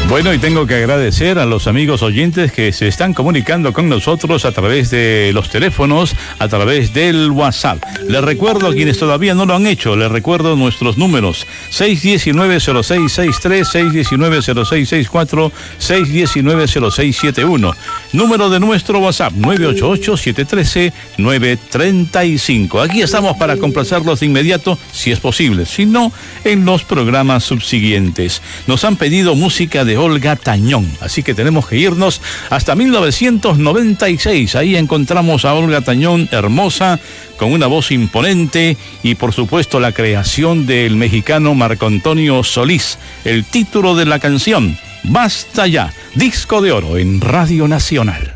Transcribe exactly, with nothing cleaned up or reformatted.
Bueno, y tengo que agradecer a los amigos oyentes que se están comunicando con nosotros a través de los teléfonos, a través del WhatsApp. Les recuerdo a quienes todavía no lo han hecho, les recuerdo nuestros números: seis uno nueve, cero seis seis tres, seis uno nueve, cero seis seis cuatro, seis uno nueve, cero seis siete uno. Número de nuestro WhatsApp: nueve ocho ocho, siete uno tres, nueve tres cinco. Aquí estamos para complacerlos de inmediato, si es posible, si no, en los programas subsiguientes. Nos han pedido música de Olga Tañón, así que tenemos que irnos hasta mil novecientos noventa y seis. Ahí encontramos a Olga Tañón, hermosa, con una voz imponente, y por supuesto la creación del mexicano Marco Antonio Solís. El título de la canción: Basta Ya, disco de oro en Radio Nacional.